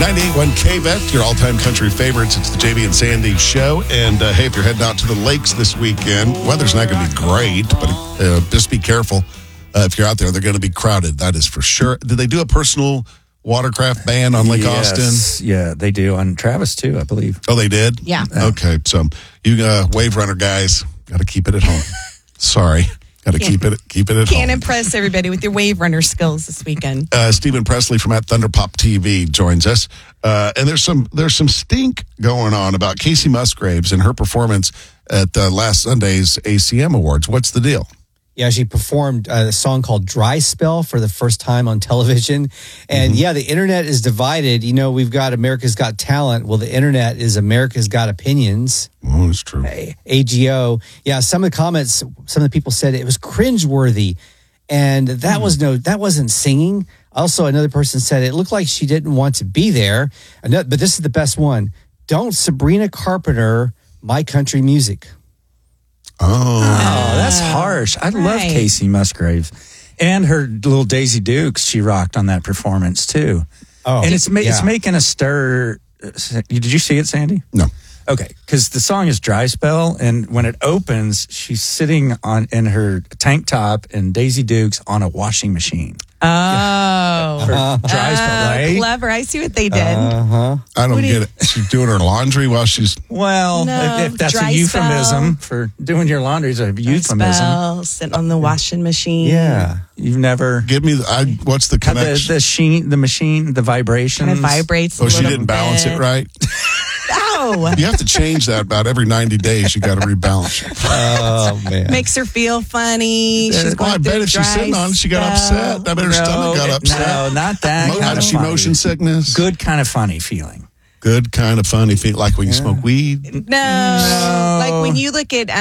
98.1 KVET, your all-time country favorites. It's the JB and Sandy show. And, hey, if you're heading out to the lakes this weekend, weather's not going to be great, but just be careful. If you're out there, they're going to be crowded. That is for sure. Did they do a personal watercraft ban on Lake Austin? Yeah, they do. On Travis, too, I believe. Oh, they did? Yeah. Okay, so you wave runner guys, got to keep it at home. Sorry. Got to keep it at home. Can't impress everybody with your wave runner skills this weekend. Stephen Presley from at Thunderpop TV joins us, and there's some stink going on about Casey Musgraves and her performance at last Sunday's ACM Awards. What's the deal? Yeah, she performed a song called Dry Spell for the first time on television. And yeah, the internet is divided. You know, we've got America's Got Talent. Well, the internet is America's Got Opinions. Oh, that's true. AGO. Yeah, some of the comments, some of the people said it was cringeworthy. And that wasn't singing. Also, another person said it looked like she didn't want to be there. But this is the best one. Don't Sabrina Carpenter my country music. Oh, that's harsh. I love Casey Musgraves. And her little Daisy Dukes she rocked on that performance, too. Oh, and it's making a stir. Did you see it, Sandy? No. Okay, because the song is Dry Spell, and when it opens, she's sitting in her tank top and Daisy Dukes on a washing machine. Oh. Dry Spell, right? Clever. I see what they did. I don't get it. She's doing her laundry while she's... Well, No, if that's dry a euphemism spell. for doing your laundry, is a euphemism. Spell, sitting on the washing machine. Yeah. You've never... Give me... what's the connection? The machine, the vibration. Kind of vibrates a she little didn't balance bit. it right? No. You have to change that about every 90 days. You got to rebalance it. Oh, man. Makes her feel funny. She's going I bet if she's sitting on it, she got upset. I bet her stomach got upset. No, not that kind of funny. Motion sickness? Good kind of funny feeling. Good kind of funny feeling, like when you smoke weed? No. Like when you look at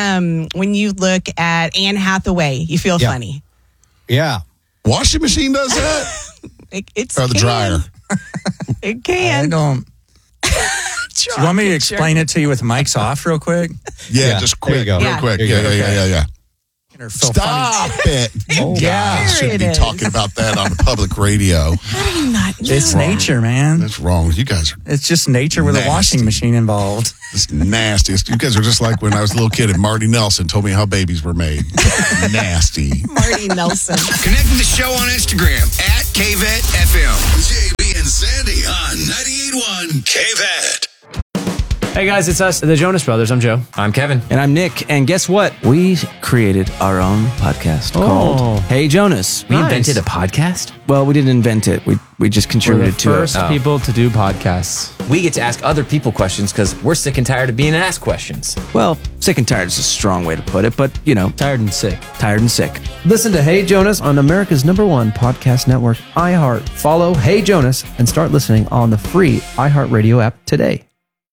Anne Hathaway, you feel funny. Yeah. Washing machine does that? It's or the dryer? It can. I don't... Do you want me to explain it to you with mics off real quick? Yeah, just quick. Real quick. Yeah. Stop it. Oh, I shouldn't be talking about that on the public radio. How do you not know? It's nature, man. That's wrong. You guys are... It's just nature with a washing machine involved. It's nasty. You guys are just like when I was a little kid and Marty Nelson told me how babies were made. Nasty. Marty Nelson. Connect with the show on Instagram at KVET-FM. JB and Sandy on 98.1 KVET. Hey guys, it's us, the Jonas Brothers. I'm Joe. I'm Kevin. And I'm Nick. And guess what? We created our own podcast called Hey Jonas. We invented a podcast? Well, we didn't invent it. We just contributed to it. We're the first people to do podcasts. We get to ask other people questions because we're sick and tired of being asked questions. Well, sick and tired is a strong way to put it, but, you know. Tired and sick. Tired and sick. Listen to Hey Jonas on America's #1 podcast network, iHeart. Follow Hey Jonas and start listening on the free iHeartRadio app today.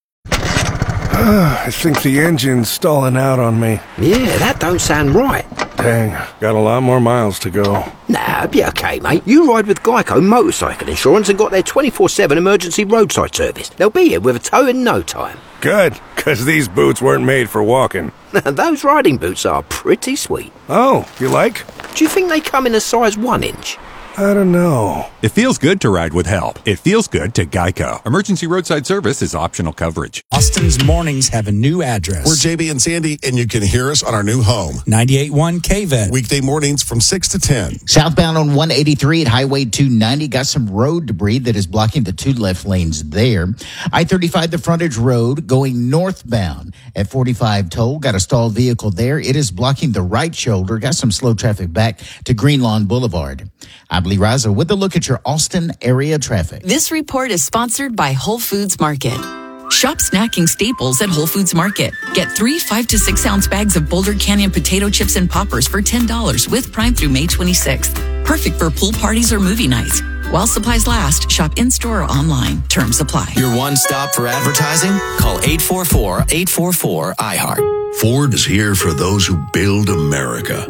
I think the engine's stalling out on me. Yeah, that don't sound right. Dang, got a lot more miles to go. Nah, be okay, mate. You ride with Geico Motorcycle Insurance and got their 24/7 emergency roadside service. They'll be here with a tow in no time. Good, because these boots weren't made for walking. Those riding boots are pretty sweet. Oh, you like? Do you think they come in a size 1 inch? I don't know. It feels good to ride with help. It feels good to Geico. Emergency roadside service is optional coverage. Austin's mornings have a new address. We're JB and Sandy, and you can hear us on our new home. 98.1 KVET. Weekday mornings from 6 to 10. Southbound on 183 at Highway 290. Got some road debris that is blocking the 2 left lanes there. I-35, the frontage road, going northbound at 45 toll. Got a stalled vehicle there. It is blocking the right shoulder. Got some slow traffic back to Green Lawn Boulevard. I'm Lee Raza with a look at your Austin area traffic. This report is sponsored by Whole Foods Market. Shop snacking staples at Whole Foods Market. Get 3 5 to 6 ounce bags of Boulder Canyon potato chips and poppers for $10 with Prime through May 26th. Perfect for pool parties or movie nights. While supplies last, shop in-store or online. Terms apply. Your one stop for advertising? Call 844-844-iHeart. Ford is here for those who build America.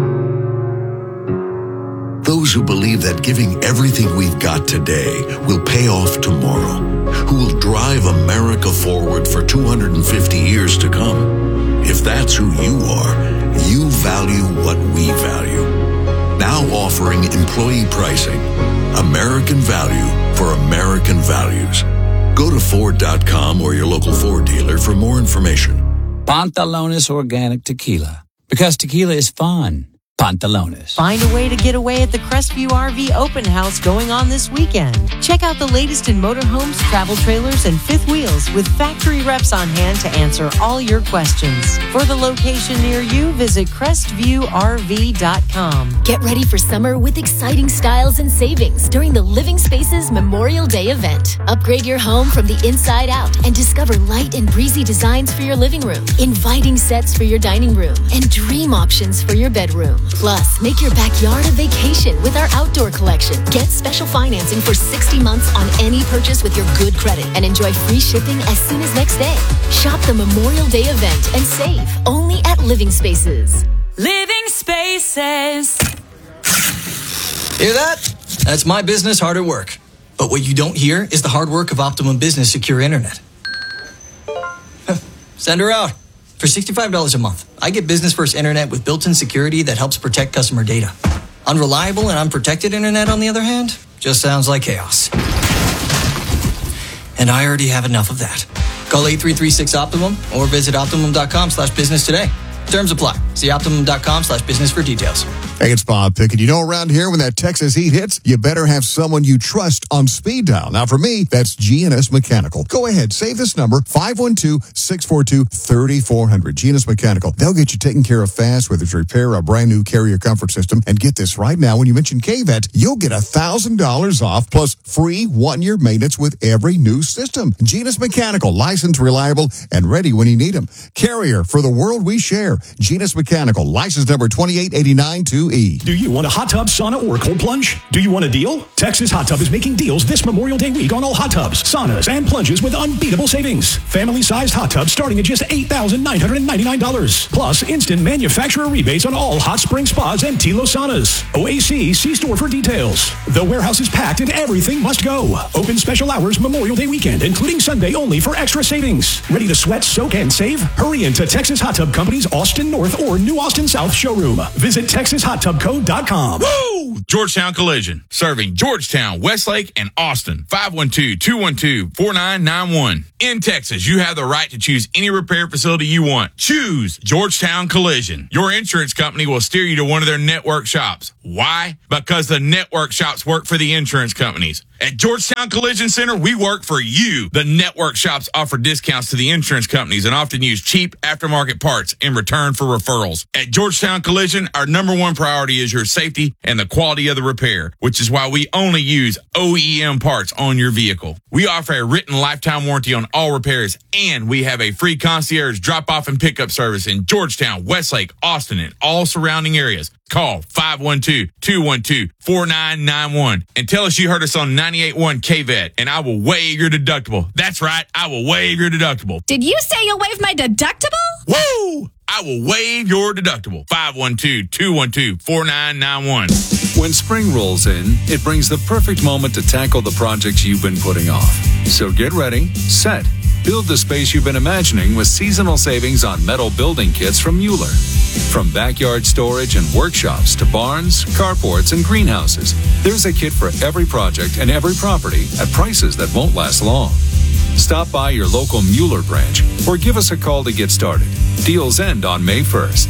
Those who believe that giving everything we've got today will pay off tomorrow. Who will drive America forward for 250 years to come. If that's who you are, you value what we value. Now offering employee pricing. American value for for American values. Go to Ford.com or your local Ford dealer for more information. Pantalones Organic Tequila. Because tequila is fun. Pantalones. Find a way to get away at the Crestview RV Open House going on this weekend. Check out the latest in motorhomes, travel trailers, and fifth wheels with factory reps on hand to answer all your questions. For the location near you, visit CrestviewRV.com. Get ready for summer with exciting styles and savings during the Living Spaces Memorial Day event. Upgrade your home from the inside out and discover light and breezy designs for your living room, inviting sets for your dining room, and dream options for your bedroom. Plus, make your backyard a vacation with our outdoor collection. Get special financing for 60 months on any purchase with your good credit and enjoy free shipping as soon as next day. Shop the Memorial Day event and save only at Living Spaces. Living Spaces. Hear that? That's my business hard at work. But what you don't hear is the hard work of Optimum Business Secure Internet. Send her out. For $65 a month, I get business-first internet with built-in security that helps protect customer data. Unreliable and unprotected internet, on the other hand, just sounds like chaos. And I already have enough of that. Call 8336-OPTIMUM or visit Optimum.com/business today. Terms apply. See Optimum.com/business for details. Hey, it's Bob Pickett. You know, around here, when that Texas heat hits, you better have someone you trust on speed dial. Now, for me, that's GNS Mechanical. Go ahead, save this number, 512-642-3400. GNS Mechanical. They'll get you taken care of fast, whether it's repair or a brand new carrier comfort system. And get this, right now, when you mention KVET, you'll get $1,000 off plus free 1-year maintenance with every new system. GNS Mechanical, licensed, reliable, and ready when you need them. Carrier for the world we share. GNS Mechanical, license number 28892E. Do you want a hot tub, sauna, or cold plunge? Do you want a deal? Texas Hot Tub is making deals this Memorial Day week on all hot tubs, saunas, and plunges with unbeatable savings. Family-sized hot tubs starting at just $8,999. Plus, instant manufacturer rebates on all hot spring spas and Tilo saunas. OAC, see store for details. The warehouse is packed and everything must go. Open special hours Memorial Day weekend, including Sunday only for extra savings. Ready to sweat, soak, and save? Hurry into Texas Hot Tub Company's Austin North or New Austin South showroom. Visit TexasHotTubCo.com. Woo! Georgetown Collision. Serving Georgetown, Westlake, and Austin. 512-212-4991. In Texas, you have the right to choose any repair facility you want. Choose Georgetown Collision. Your insurance company will steer you to one of their network shops. Why? Because the network shops work for the insurance companies. At Georgetown Collision Center, we work for you. The network shops offer discounts to the insurance companies and often use cheap aftermarket parts in return for referrals. At Georgetown Collision, our number one priority is your safety and the quality of the repair, which is why we only use OEM parts on your vehicle. We offer a written lifetime warranty on all repairs, and we have a free concierge drop-off and pickup service in Georgetown, Westlake, Austin, and all surrounding areas. Call 512-212-4991 and tell us you heard us on 98.1 KVET, and I will waive your deductible. That's right, I will waive your deductible. Did you say you'll waive my deductible? Woo! I will waive your deductible. 512-212-4991. When spring rolls in, it brings the perfect moment to tackle the projects you've been putting off. So get ready, set, build the space you've been imagining with seasonal savings on metal building kits from Mueller. From backyard storage and workshops to barns, carports, and greenhouses, there's a kit for every project and every property at prices that won't last long. Stop by your local Mueller branch or give us a call to get started. Deals end on May 1st.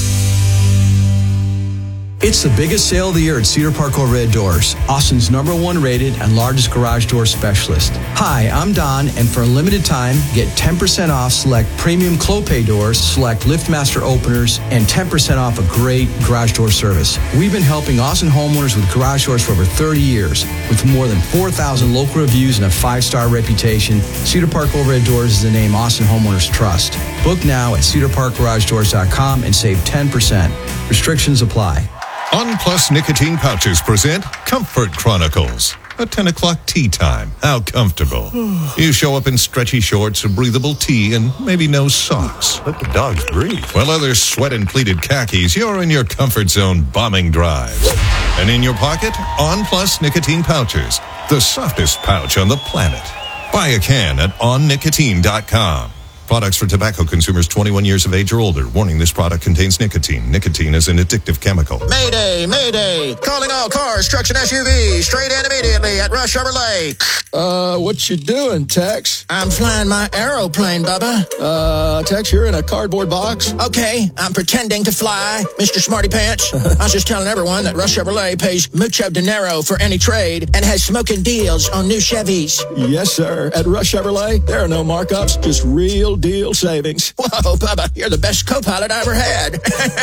It's the biggest sale of the year at Cedar Park Overhead Doors, Austin's #1 rated and largest garage door specialist. Hi, I'm Don, and for a limited time, get 10% off select premium Clopay doors, select LiftMaster openers, and 10% off a great garage door service. We've been helping Austin homeowners with garage doors for over 30 years. With more than 4,000 local reviews and a 5-star reputation, Cedar Park Overhead Doors is the name Austin homeowners trust. Book now at cedarparkgaragedoors.com and save 10%. Restrictions apply. On Plus Nicotine Pouches present Comfort Chronicles. A 10 o'clock tea time. How comfortable. You show up in stretchy shorts, a breathable tee, and maybe no socks. Let the dogs breathe. While others sweat in pleated khakis, you're in your comfort zone bombing drives. And in your pocket, On Plus Nicotine Pouches. The softest pouch on the planet. Buy a can at onnicotine.com. Products for tobacco consumers 21 years of age or older. Warning, this product contains nicotine. Nicotine is an addictive chemical. Mayday, mayday. Calling all cars, trucks, and SUVs. Straight in immediately at Rush Chevrolet. What you doing, Tex? I'm flying my aeroplane, Bubba. Tex, you're in a cardboard box? Okay, I'm pretending to fly, Mr. Smarty Pants. I was just telling everyone that Rush Chevrolet pays mucho dinero for any trade and has smoking deals on new Chevys. Yes, sir. At Rush Chevrolet, there are no markups, just real deal savings. Whoa, Bubba, you're the best co-pilot I ever had.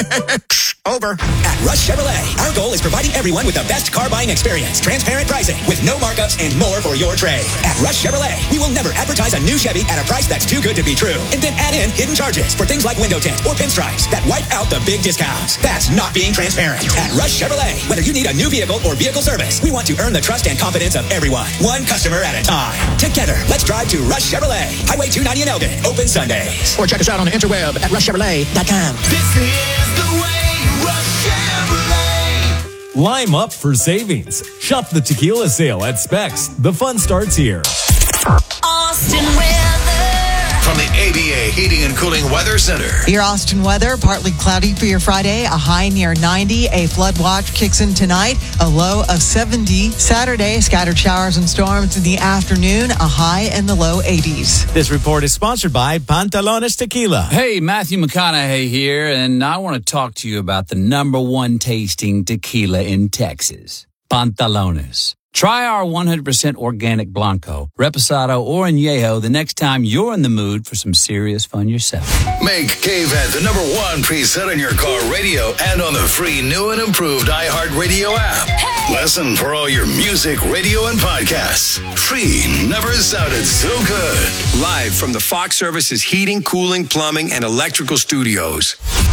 Over. At Rush Chevrolet, our goal is providing everyone with the best car buying experience, transparent pricing, with no markups and more for your trade. At Rush Chevrolet, we will never advertise a new Chevy at a price that's too good to be true, and then add in hidden charges for things like window tint or pinstripes that wipe out the big discounts. That's not being transparent. At Rush Chevrolet, whether you need a new vehicle or vehicle service, we want to earn the trust and confidence of everyone, one customer at a time. Together, let's drive to Rush Chevrolet, Highway 290 in Elgin, open Sundays. Or check us out on the interweb at rushchevrolet.com. This is the way Rush Chevrolet. Lime up for savings. Shop the tequila sale at Specs. The fun starts here. Austin weather. From the ABA Heating and Cooling Weather Center. Your Austin weather, partly cloudy for your Friday, a high near 90. A flood watch kicks in tonight, a low of 70. Saturday, scattered showers and storms in the afternoon, a high in the low 80s. This report is sponsored by Pantalones Tequila. Hey, Matthew McConaughey here, and I want to talk to you about the #1 tasting tequila in Texas, Pantalones. Try our 100% organic Blanco, Reposado, or Añejo the next time you're in the mood for some serious fun yourself. Make KVET the #1 preset on your car radio and on the free new and improved iHeartRadio app. Hey! Listen for all your music, radio, and podcasts. Free never sounded so good. Live from the Fox Services Heating, Cooling, Plumbing, and Electrical Studios.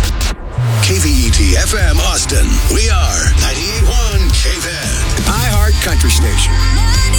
KVET FM Austin. We are 98.1 KVET. iHeart Country Station.